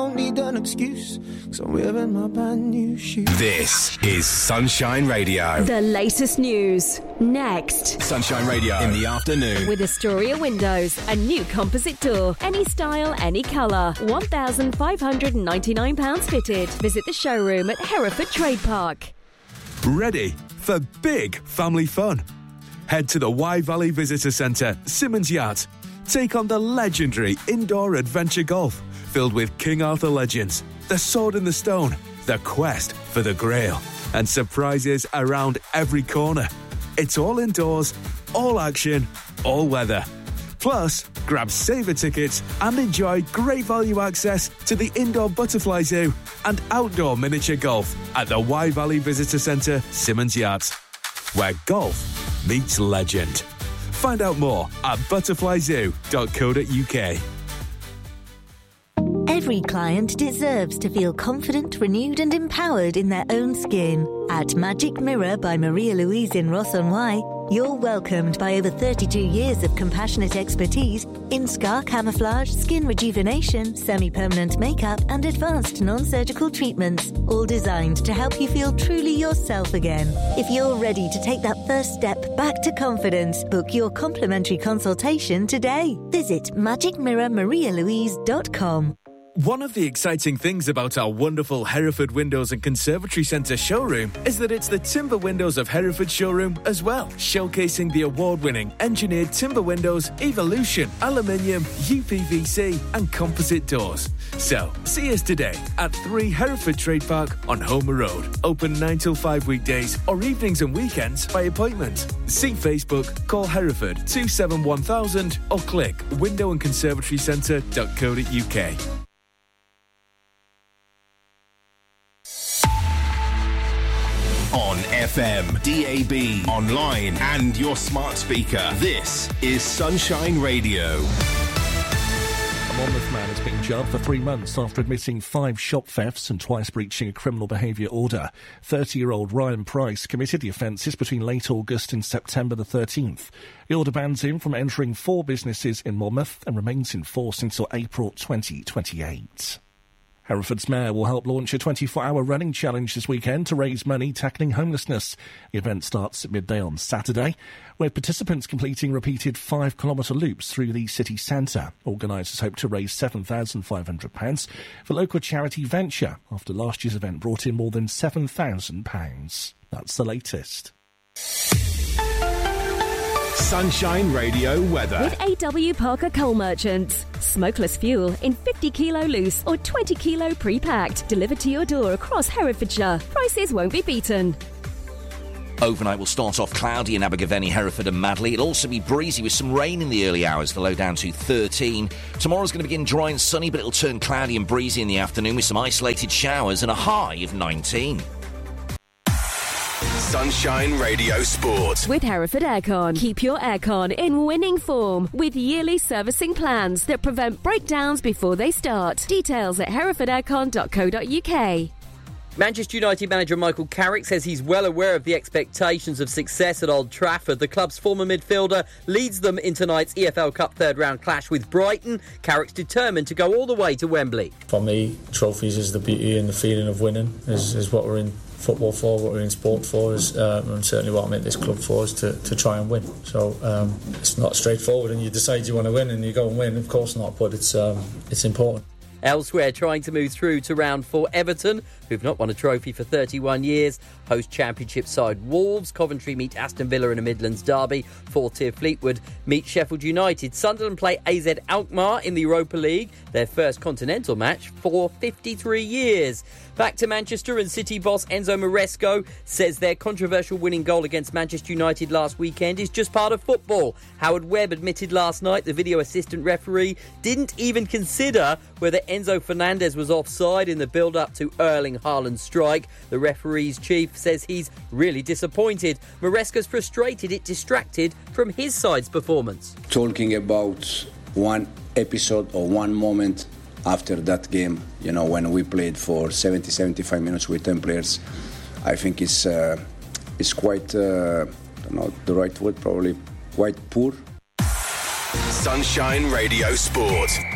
don't need an excuse, 'cause I'm wearing my brand new shoes. This is Sunshine Radio. The latest news. Next. Sunshine Radio in the afternoon. With Astoria Windows, a new composite door. Any style, any colour. £1,599 fitted. Visit the showroom at Hereford Trade Park. Ready for big family fun? Head to the Wye Valley Visitor Centre, Simmons Yacht. Take on the legendary indoor adventure golf, filled with King Arthur legends, the Sword in the Stone, the quest for the Grail, and surprises around every corner. It's all indoors, all action, all weather. Plus, grab saver tickets and enjoy great value access to the indoor butterfly zoo and outdoor miniature golf at the Wye Valley Visitor Centre, Simmons Yacht, where golf meets legend. Find out more at butterflyzoo.co.uk. Every client deserves to feel confident, renewed and empowered in their own skin. At Magic Mirror by Maria Louise in Ross-on-Wye, you're welcomed by over 32 years of compassionate expertise in scar camouflage, skin rejuvenation, semi-permanent makeup and advanced non-surgical treatments, all designed to help you feel truly yourself again. If you're ready to take that first step back to confidence, book your complimentary consultation today. Visit magicmirrormarialouise.com. One of the exciting things about our wonderful Hereford Windows and Conservatory Centre showroom is that it's the Timber Windows of Hereford showroom as well, showcasing the award-winning engineered timber windows, Evolution, aluminium, UPVC and composite doors. So, see us today at 3 Hereford Trade Park on Homer Road. Open 9 till 5 weekdays or evenings and weekends by appointment. See Facebook, call Hereford 271,000 or click windowandconservatorycentre.co.uk. On FM, DAB, online and your smart speaker. This is Sunshine Radio. A Monmouth man has been jailed for 3 months after admitting 5 shop thefts and twice breaching a criminal behaviour order. 30-year-old Ryan Price committed the offences between late August and September the 13th. The order bans him from entering 4 businesses in Monmouth and remains in force until April 2028. Hereford's Mayor will help launch a 24-hour running challenge this weekend to raise money tackling homelessness. The event starts at midday on Saturday, with participants completing repeated 5-kilometre loops through the city centre. Organisers hope to raise £7,500 for local charity Venture, after last year's event brought in more than £7,000. That's the latest. Sunshine Radio weather. With AW Parker Coal Merchants. Smokeless fuel in 50 kilo loose or 20 kilo pre-packed. Delivered to your door across Herefordshire. Prices won't be beaten. Overnight will start off cloudy in Abergavenny, Hereford and Madley. It'll also be breezy with some rain in the early hours, the low down to 13. Tomorrow's going to begin dry and sunny, but it'll turn cloudy and breezy in the afternoon with some isolated showers and a high of 19. Sunshine Radio Sport. With Hereford Aircon. Keep your aircon in winning form with yearly servicing plans that prevent breakdowns before they start. Details at herefordaircon.co.uk. Manchester United manager Michael Carrick says he's well aware of the expectations of success at Old Trafford. The club's former midfielder leads them in tonight's EFL Cup third-round clash with Brighton. Carrick's determined to go all the way to Wembley. For me, trophies is the beauty and the feeling of winning, is what we're in football for, what we're in sport for, and certainly what I'm at this club for is to try and win. So it's not straightforward, and you decide you want to win and you go and win, of course not, but it's important. Elsewhere, trying to move through to round 4, Everton, who've not won a trophy for 31 years, host Championship side Wolves. Coventry meet Aston Villa in a Midlands derby. 4th-tier Fleetwood meet Sheffield United. Sunderland play AZ Alkmaar in the Europa League, their first continental match for 53 years. Back to Manchester, and City boss Enzo Maresco says their controversial winning goal against Manchester United last weekend is just part of football. Howard Webb admitted last night the video assistant referee didn't even consider whether Enzo Fernandez was offside in the build-up to Erling Haaland's strike. The referee's chief says he's really disappointed. Maresca's frustrated it distracted from his side's performance. Talking about one episode or one moment after that game, you know, when we played for 70-75 minutes with 10 players, I think it's quite, I don't know the right word, probably quite poor. Sunshine Radio Sport.